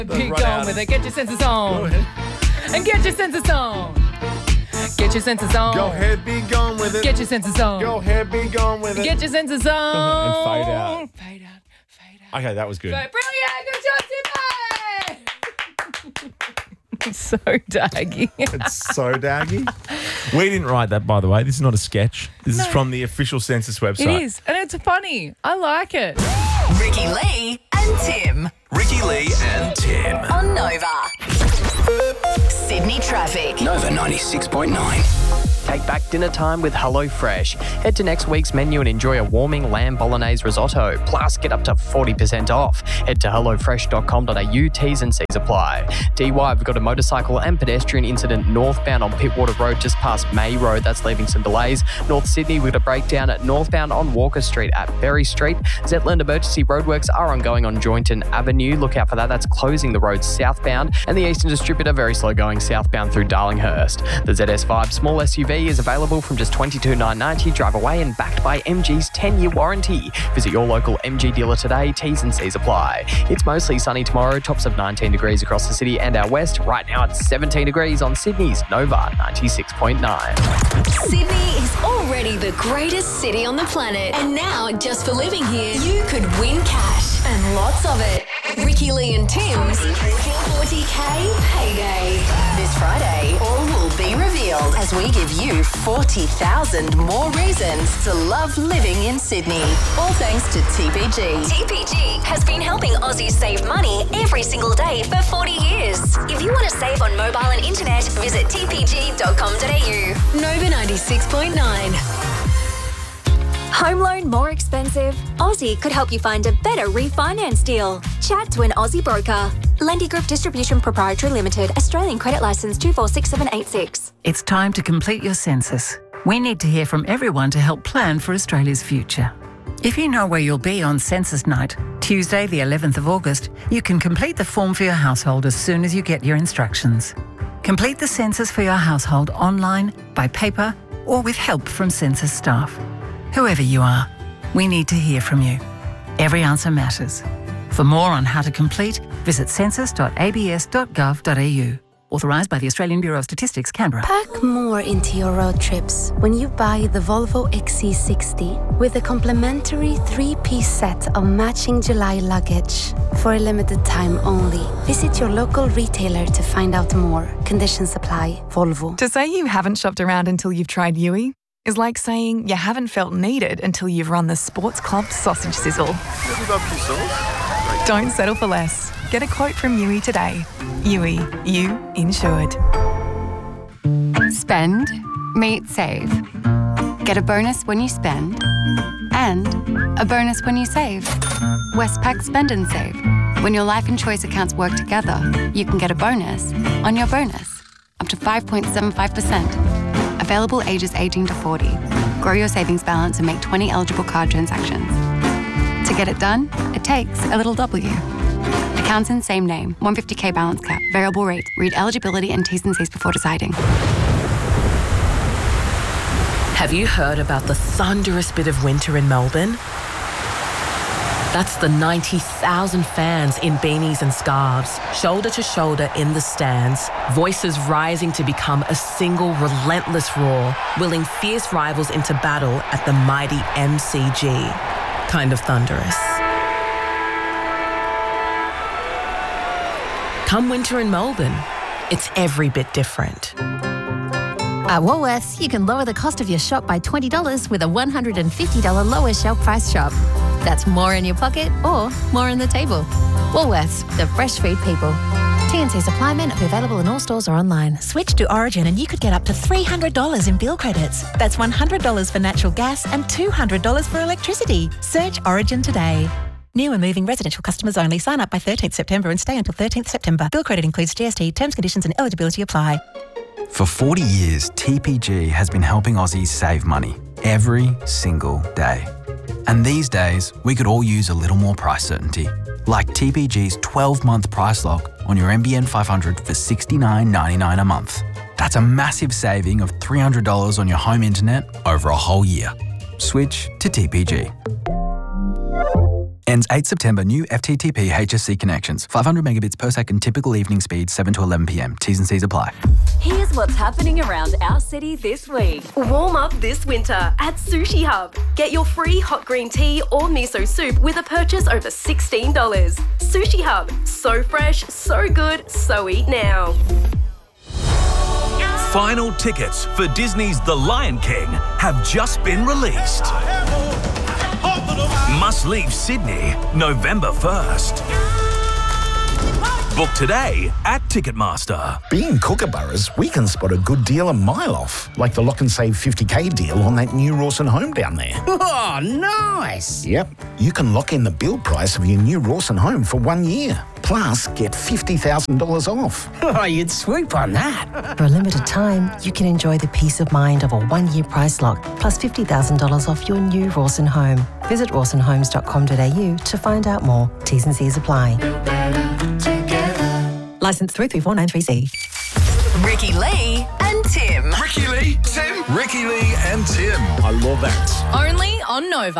Be gone with it. Get your senses on. And get your senses on. Get your senses on. Go ahead, be gone with it. Get your senses on. Go ahead, be gone with it. Get your senses on. And fade out. Fade out. Fade out. Okay, that was good. Brilliant. Good job, Timbo. It's so daggy. It's so daggy. We didn't write that, by the way. This is not a sketch. This is from the official census website. It is. And it's funny. I like it. Ricky Lee and Tim. Ricky Lee and Tim. On Nova. Sydney traffic. Nova 96.9. Take back dinner time with HelloFresh. Head to next week's menu and enjoy a warming lamb bolognese risotto. Plus, get up to 40% off. Head to hellofresh.com.au. T's and C's apply. DY, we've got a motorcycle and pedestrian incident northbound on Pittwater Road just past May Road. That's leaving some delays. North Sydney, we've got a breakdown at northbound on Walker Street at Berry Street. Zetland emergency roadworks are ongoing on Joynton Avenue. Look out for that. That's closing the road southbound. And the Eastern Distributor, very slow going southbound through Darlinghurst. The ZS5 small SUV is available from just $22,990. Drive away and backed by MG's 10-year warranty. Visit your local MG dealer today. T's and C's apply. It's mostly sunny tomorrow. Tops of 19 degrees across the city and out west. Right now it's 17 degrees on Sydney's Nova 96.9. Sydney is already the greatest city on the planet. And now, just for living here, you could win cash and lots of it. Ricky Lee and Tim's 40K payday. This Friday, all will be revealed as we give you 40,000 more reasons to love living in Sydney. All thanks to TPG. TPG has been helping Aussies save money every single day for 40 years. If you want to save on mobile and internet, visit tpg.com.au. Nova 96.9. Home loan more expensive? Aussie could help you find a better refinance deal. Chat to an Aussie broker. Lendy Group Distribution Proprietary Limited, Australian Credit Licence 246786. It's time to complete your census. We need to hear from everyone to help plan for Australia's future. If you know where you'll be on census night, Tuesday the 11th of August, you can complete the form for your household as soon as you get your instructions. Complete the census for your household online, by paper, or with help from census staff. Whoever you are, we need to hear from you. Every answer matters. For more on how to complete, visit census.abs.gov.au. Authorised by the Australian Bureau of Statistics, Canberra. Pack more into your road trips when you buy the Volvo XC60 with a complimentary 3-piece set of matching July luggage. For a limited time only. Visit your local retailer to find out more. Conditions apply. Volvo. To say you haven't shopped around until you've tried Yui is like saying you haven't felt needed until you've run the Sports Club sausage sizzle. Don't settle for less. Get a quote from Yui today. Yui, you insured. Spend, meet, save. Get a bonus when you spend and a bonus when you save. Westpac Spend and Save. When your life and choice accounts work together, you can get a bonus on your bonus, up to 5.75%. Available ages 18 to 40. Grow your savings balance and make 20 eligible card transactions. To get it done, it takes a little W. Accounts in same name, 150k balance cap, variable rate. Read eligibility and T's and C's before deciding. Have you heard about the thunderous bit of winter in Melbourne? That's the 90,000 fans in beanies and scarves, shoulder to shoulder in the stands, voices rising to become a single relentless roar, willing fierce rivals into battle at the mighty MCG. Kind of thunderous. Come winter in Melbourne, it's every bit different. At Woolworths, you can lower the cost of your shop by $20 with a $150 lower shelf price shop. That's more in your pocket or more on the table. Woolworths, the fresh food people. TNC supply may not be available in all stores or online. Switch to Origin and you could get up to $300 in bill credits. That's $100 for natural gas and $200 for electricity. Search Origin today. New and moving residential customers only. Sign up by 13th September and stay until 13th September. Bill credit includes GST. Terms, conditions and eligibility apply. For 40 years, TPG has been helping Aussies save money every single day. And these days, we could all use a little more price certainty. Like TPG's 12-month price lock on your NBN 500 for $69.99 a month. That's a massive saving of $300 on your home internet over a whole year. Switch to TPG. Ends 8 September. New FTTP HSC connections. 500 megabits per second. Typical evening speed 7 to 11 p.m. T's and C's apply. Here's what's happening around our city this week. Warm up this winter at Sushi Hub. Get your free hot green tea or miso soup with a purchase over $16. Sushi Hub. So fresh, so good, so eat now. Final tickets for Disney's The Lion King have just been released. Must leave Sydney November 1st. Book today at Ticketmaster. Being Kookaburras, we can spot a good deal a mile off, like the Lock and Save 50k deal on that new Rawson home down there. Oh, nice! Yep, you can lock in the build price of your new Rawson home for 1 year. Plus, get $50,000 off. Oh, you'd swoop on that. For a limited time, you can enjoy the peace of mind of a 1 year price lock, plus $50,000 off your new Rawson home. Visit rawsonhomes.com.au to find out more. T's and C's apply. Licence 334936. Ricky Lee and Tim. Ricky Lee, Tim. Ricky Lee and Tim. I love that. Only on Nova.